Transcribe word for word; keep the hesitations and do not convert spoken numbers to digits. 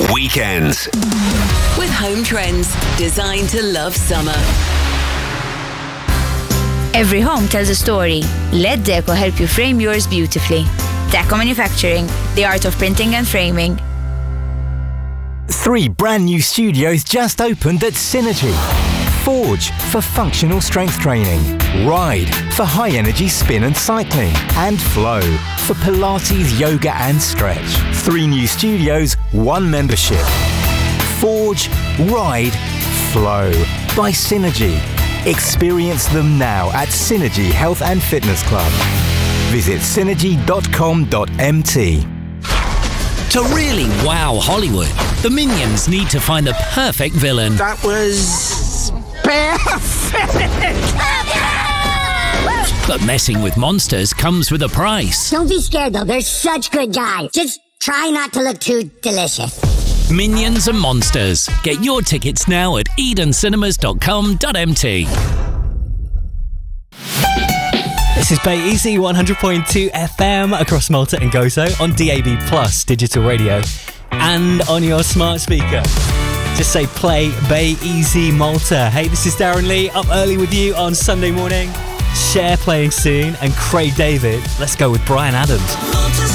Weekends. With Home Trends, designed to love summer. Every home tells a story. Let Deco help you frame yours beautifully. Deco Manufacturing, the art of printing and framing. Three brand new studios just opened at Synergy. Forge for functional strength training, Ride for high energy spin and cycling, and Flow for Pilates, yoga and stretch. Three new studios, one membership. Forge, Ride, Flow by Synergy. Experience them now at Synergy Health and Fitness Club. Visit synergy dot com dot m t. To really wow Hollywood, the Minions need to find the perfect villain. That was perfect! But messing with monsters comes with a price. Don't be scared though, they're such good guys. Just try not to look too delicious. Minions and Monsters. Get your tickets now at eden cinemas dot com dot m t. This is Bay Easy one hundred point two F M across Malta and Gozo on D A B Plus digital radio and on your smart speaker. Just say play Bay Easy Malta. Hey, this is Darren Lee up early with you on Sunday morning. Cher playing soon and Craig David. Let's go with Bryan Adams.